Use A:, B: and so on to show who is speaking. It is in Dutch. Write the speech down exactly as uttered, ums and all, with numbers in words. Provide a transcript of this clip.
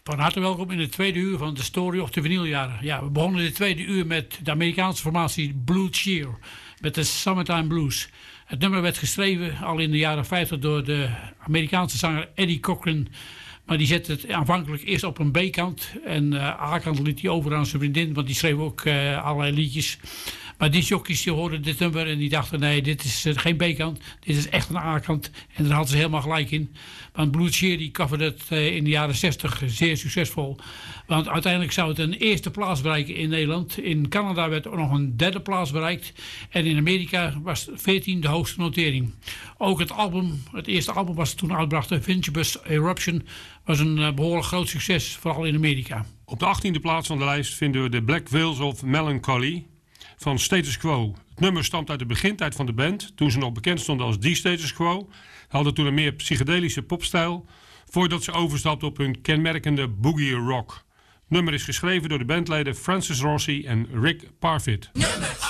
A: Van harte welkom in het tweede uur van de Story of the Vinyljaren. Ja, we begonnen dit tweede uur met de Amerikaanse formatie Blue Cheer met de Summertime Blues. Het nummer werd geschreven al in de jaren vijftig door de Amerikaanse zanger Eddie Cochran. Maar die zette het aanvankelijk eerst op een B-kant. En uh, A-kant liet hij over aan zijn vriendin, want die schreef ook uh, allerlei liedjes. Maar die jockeys die hoorden dit nummer en die dachten, nee, dit is uh, geen B-kant. Dit is echt een A-kant. En daar hadden ze helemaal gelijk in. Want Blue Cheer die coverde het uh, in de jaren zestig zeer succesvol. Want uiteindelijk zou het een eerste plaats bereiken in Nederland. In Canada werd ook nog een derde plaats bereikt. En in Amerika was veertien de hoogste notering. Ook het album, het eerste album was toen uitbracht, Vincubus Eruption, was een uh, behoorlijk groot succes, vooral in Amerika.
B: Op de achttiende plaats van de lijst vinden we de Black Veils of Melancholy van Status Quo. Het nummer stamt uit de begintijd van de band, toen ze nog bekend stonden als The Status Quo. Ze hadden toen een meer psychedelische popstijl, voordat ze overstapten op hun kenmerkende boogie rock. Het nummer is geschreven door de bandleden Francis Rossi en Rick Parfitt.
C: Nummer